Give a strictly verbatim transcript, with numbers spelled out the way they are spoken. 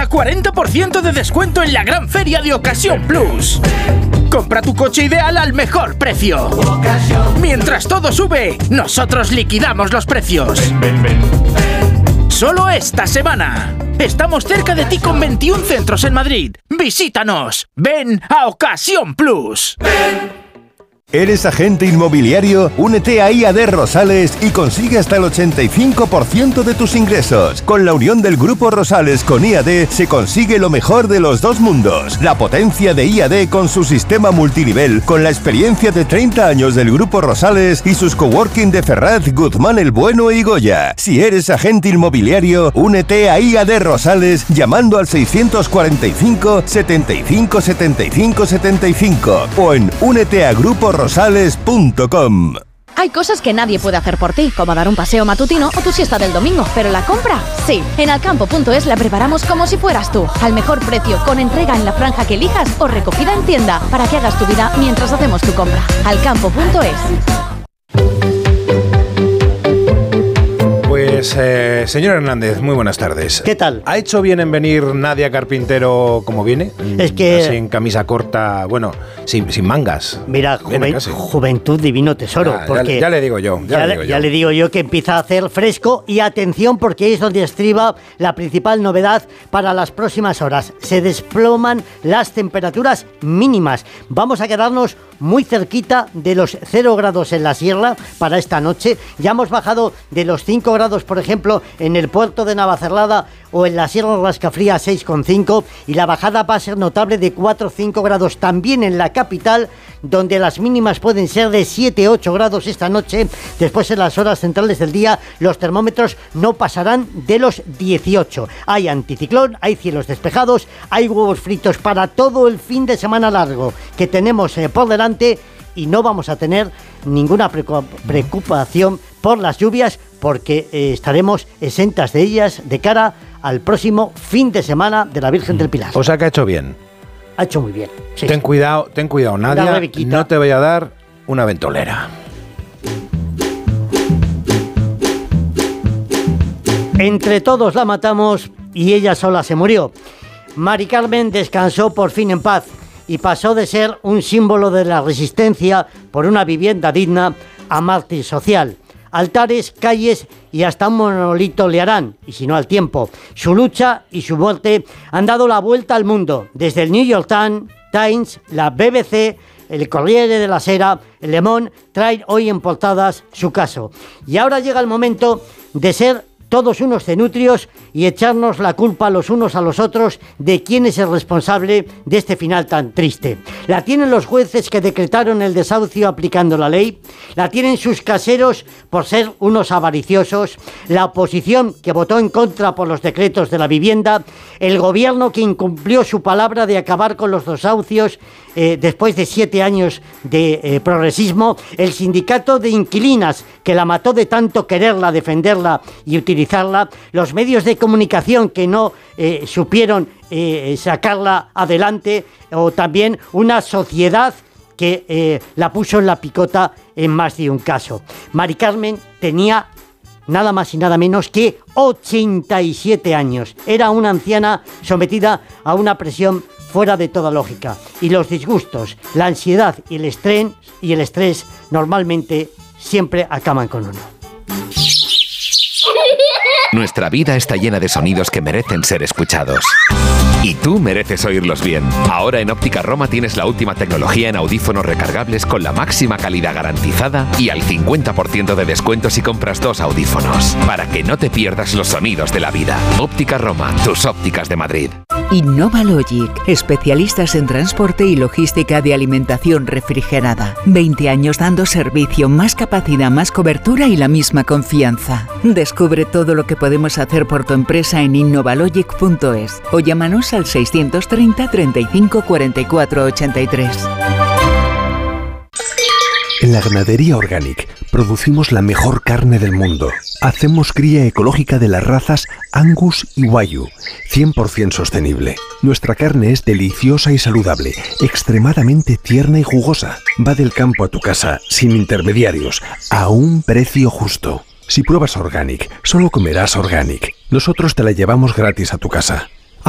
cuarenta por ciento de descuento en la gran feria de Ocasión Plus. Compra tu coche ideal al mejor precio. Mientras todo sube, nosotros liquidamos los precios. Ven, ven, ven. Solo esta semana. Estamos cerca de ti con veintiún centros en Madrid. Visítanos. Ven a Ocasión Plus. Ven. ¿Eres agente inmobiliario? Únete a I A D Rosales y consigue hasta el ochenta y cinco por ciento de tus ingresos. Con la unión del Grupo Rosales con I A D se consigue lo mejor de los dos mundos. La potencia de I A D con su sistema multinivel, con la experiencia de treinta años del Grupo Rosales y sus coworking de Ferraz, Guzmán el Bueno y Goya. Si eres agente inmobiliario, únete a I A D Rosales llamando al seiscientos cuarenta y cinco, setenta y cinco, setenta y cinco, setenta y cinco o en únete a Grupo Rosales punto com. Hay cosas que nadie puede hacer por ti, como dar un paseo matutino o tu siesta del domingo, pero la compra, sí. En alcampo punto es la preparamos como si fueras tú, al mejor precio, con entrega en la franja que elijas o recogida en tienda, para que hagas tu vida mientras hacemos tu compra. alcampo punto es. Pues, eh, señor Hernández, muy buenas tardes. ¿Qué tal? ¿Ha hecho bien en venir Nadia Carpintero como viene? Es que... Así en camisa corta, bueno, sin, sin mangas. Mira, juven, juventud divino tesoro. Ya, porque ya, ya le digo yo, ya, ya, le digo yo. ya le digo yo que empieza a hacer fresco y atención porque ahí es donde estriba la principal novedad para las próximas horas. Se desploman las temperaturas mínimas. Vamos a quedarnos muy cerquita de los cero grados en la sierra para esta noche. Ya hemos bajado de los cinco grados, por ejemplo, en el puerto de Navacerrada o en la Sierra Rascafría a seis coma cinco, y la bajada va a ser notable de cuatro o cinco grados también en la capital, donde las mínimas pueden ser de siete a ocho grados esta noche. Después, en las horas centrales del día, los termómetros no pasarán de los dieciocho. Hay anticiclón, hay cielos despejados, hay huevos fritos para todo el fin de semana largo que tenemos eh, por delante, y no vamos a tener ninguna preocupación por las lluvias porque eh, estaremos exentas de ellas de cara al próximo fin de semana de la Virgen del Pilar. O sea que ha hecho bien. Ha hecho muy bien. Sí, ten sí. cuidado, ten cuidado, Nadia, no te voy a dar una ventolera. Entre todos la matamos y ella sola se murió. Mari Carmen descansó por fin en paz y pasó de ser un símbolo de la resistencia por una vivienda digna a mártir social. Altares, calles y hasta un monolito le harán, y si no al tiempo. Su lucha y su muerte han dado la vuelta al mundo, desde el New York Times, la B B C, el Corriere della Sera, el Le Monde, traen hoy en portadas su caso. Y ahora llega el momento de ser todos unos cenutrios y echarnos la culpa los unos a los otros de quién es el responsable de este final tan triste. La tienen los jueces que decretaron el desahucio aplicando la ley, la tienen sus caseros por ser unos avariciosos, la oposición que votó en contra por los decretos de la vivienda, el gobierno que incumplió su palabra de acabar con los desahucios eh, después de siete años de eh, progresismo, el sindicato de inquilinas que la mató de tanto quererla, defenderla y utilizarla, los medios de comunicación que no eh, supieron eh, sacarla adelante, o también una sociedad que eh, la puso en la picota en más de un caso. Mari Carmen tenía nada más y nada menos que ochenta y siete años. Era una anciana sometida a una presión fuera de toda lógica. Y los disgustos, la ansiedad y el estrés, y el estrés normalmente siempre acaban con uno. Nuestra vida está llena de sonidos que merecen ser escuchados. Y tú mereces oírlos bien. Ahora en Óptica Roma tienes la última tecnología en audífonos recargables con la máxima calidad garantizada y al cincuenta por ciento de descuento si compras dos audífonos. Para que no te pierdas los sonidos de la vida. Óptica Roma, tus ópticas de Madrid. Innova Logic, especialistas en transporte y logística de alimentación refrigerada. veinte años dando servicio, más capacidad, más cobertura y la misma confianza. Descubre todo lo que podemos hacer por tu empresa en innovalogic punto es o llámanos al seiscientos treinta, treinta y cinco, cuarenta y cuatro, ochenta y tres. En la ganadería Organic producimos la mejor carne del mundo. Hacemos cría ecológica de las razas Angus y Wagyu, cien por ciento sostenible. Nuestra carne es deliciosa y saludable, extremadamente tierna y jugosa. Va del campo a tu casa, sin intermediarios, a un precio justo. Si pruebas Organic, solo comerás Organic. Nosotros te la llevamos gratis a tu casa.